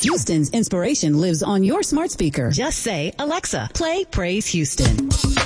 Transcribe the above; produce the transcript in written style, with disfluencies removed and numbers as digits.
Houston's inspiration lives on your smart speaker. Just say, Alexa, play Praise Houston.